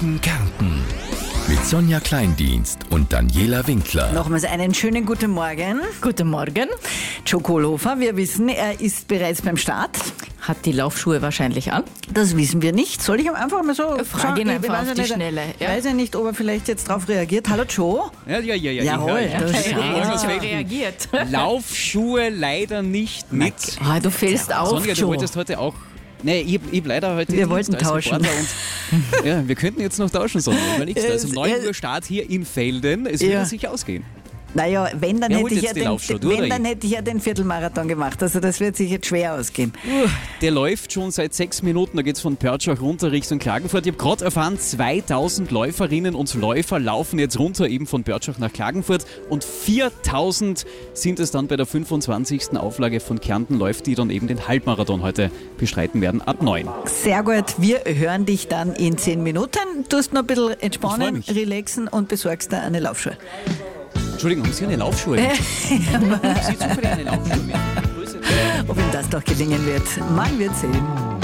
Kärnten. Mit Sonja Kleindienst und Daniela Winkler. Nochmals einen schönen guten Morgen. Guten Morgen. Joe Kohlhofer, wir wissen, er ist bereits beim Start. Hat die Laufschuhe wahrscheinlich an. Das wissen wir nicht. Soll ich ihm einfach mal so Frage ihn Ich einfach weiß auf die nicht, Schnelle. Ich weiß ja nicht, ob er vielleicht jetzt drauf reagiert. Hallo Joe. Ja. Jawohl, das ist Reagiert. Laufschuhe leider nicht mit. Ah, du fällst auf, Sonja, du Joe. wolltest heute auch... Nee, ich hab leider heute Wir Dienst wollten als tauschen. Reporter und ja, wir könnten jetzt noch tauschen, Sonja. Überlegst du. Also um 9 Uhr Start hier in Felden. Es wird sich ausgehen. Naja, wenn, dann Wer hätte holt ich jetzt die Laufschuhe, du wenn, oder dann ich? hätte ich ja den Viertelmarathon gemacht. Also das wird sich jetzt schwer ausgehen. Der läuft schon seit 6 Minuten. Da geht es von Pörtschach runter Richtung Klagenfurt. Ich habe gerade erfahren, 2000 Läuferinnen und Läufer laufen jetzt runter eben von Pörtschach nach Klagenfurt. Und 4000 sind es dann bei der 25. Auflage von Kärnten läuft, die dann eben den Halbmarathon heute bestreiten werden ab 9. Sehr gut, wir hören dich dann in 10 Minuten. Du hast noch ein bisschen Ich freu entspannen, mich. relaxen und besorgst dir eine Laufschuhe. Entschuldigung, haben Sie eine Laufschuhe? Haben Sie zufällig eine Laufschuhe mit? Ob ihm das doch gelingen wird, man wird sehen.